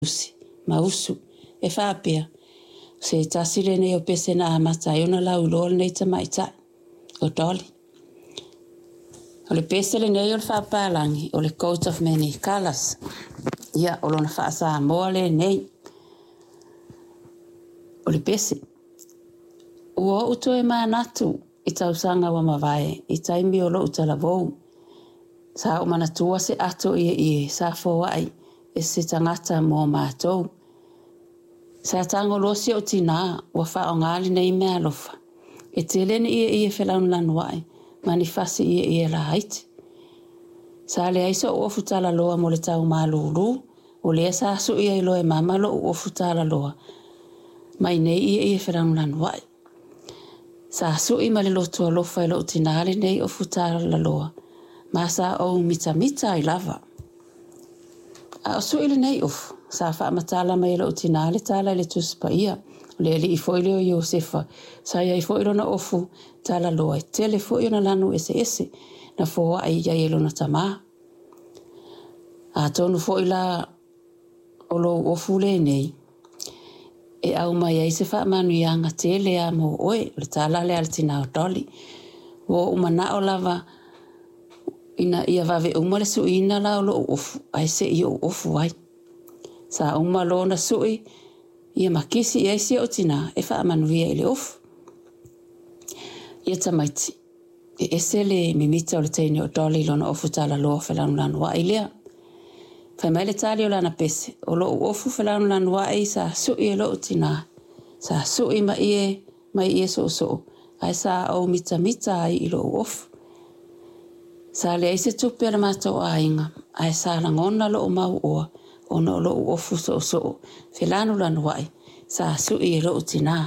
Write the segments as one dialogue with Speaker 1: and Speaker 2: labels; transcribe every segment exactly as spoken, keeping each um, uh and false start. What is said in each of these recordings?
Speaker 1: usi, mausu, e whapea. Se tasire nei o pese na amata i ona lau loa nei ta maitai, o doli. O le pese le nei o le whapalangi, o le coat of many colours. Ia, o lona whaasa moa le nei. O le pese. Ua uto e maa natu, i tausanga wa mawai, i taimi o lo utala vou. Sa o manatua se ato ia ie, sa fōai, e se tangata mō mātou. Sa tango losi o tina, wa wha o ngali nei mea lofa. E te lene ia ia whelaun lanuai, manifasi ia ia la haiti. Sa le aiso o ofutala loa mo le tau malulu, o lea sa asu ia ilo e mamalo o ofutala loa. Mai nei ia ia whelaun lanuai. Sa asu i male lotu a lofa ilo utinale nei ofutala loa. Ma sa o mita mita i lava. A o suile nei ofu, sa wha matala mai ilo utinale tala ile tuspa ia. Le li i foile o Iosefa, sa ia i foile na ofu tala loa. Tele foile na lanu ese ese, na foa ai ia ilo na tamaa. A tonu foila o lo ofu le nei. E au mai ai se wha manu ianga tele a mo oe, le tala le altina o doli. Wo umana o lava, ina ia vave umale su ina la o lo ofu, ai se i o ofu ai. Sa umalo na sui, ia makisi ia isi o tina, e wha manuia ili ofu. Ia tamaiti, e ese le mimita o le teine o doli lona ofu tala loa whelanu lanu wa ilea. Whai mai le tali o lana pese, o lo ofu whelanu lanu wa i sa sui e lo tina, sa sui ma ie, mai ie so so, ai sa o mita mita ai ilo ofu. Sa le aise tupi ala mata o ainga, ai sa langona lo o mau oa, ona o lo ofu so so, whelanu lanu wai, sa sui e lo tina.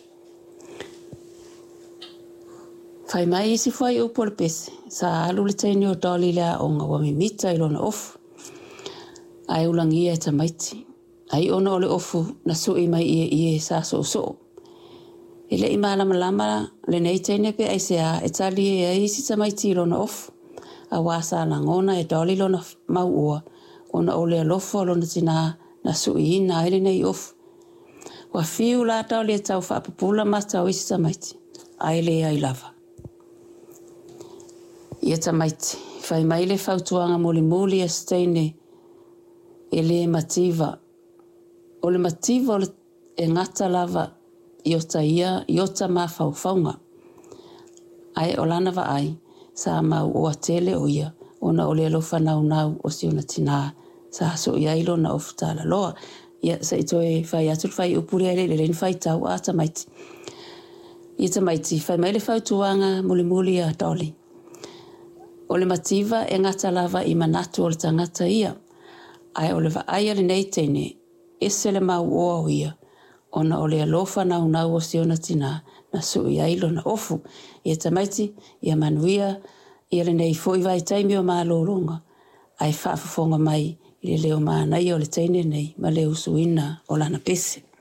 Speaker 1: Whai mai isi whai upo le pese, sa alu le teini o doli lea o nga wami mita ilo na ofu. Ai ulangia e tamaiti, ai ona o le ofu na sui mai ie ie sa so so. Ile i malama lama le nei teine pe aise a e tali e isi tamaiti ilo na ofu. A wasa langona e doli lo na mau ua, ona o le alofo lo na tina na sui ina ele nei ofu. Wa fiu la tau le tau whaapapula mata o isi tamaiti, ai le ai lava. Ia tamaiti, whai mai le whautuanga moli moli a steine e le mativa. O le mativa o le e ngata lava i ota ia, i ota ma whauwhaunga. Ai o lana wa ai, sa mau o a tele o ia, ona o le alofa nau nau o si ona tina, sa so ia ilo na ofutala loa. Ia sa ito e whai atul whai upuri ele le len whai tau a tamaiti. Ia tamaiti, whai mai le whautuanga muli muli a doli. O le mativa e ngata lava i manatu o le tangata ia. Ai o le wa aia le nei teine, ese le mau oa o ia. Ona o le alofa nau nau o si ona tina, na su ia ilo na ofu. Ia tamaiti, ia manuia, ia le nei fo i vai taimi o maa lorunga. Ai whaafafonga mai, i le leo maa nai o le teine nei, ma leo suina o lana pese.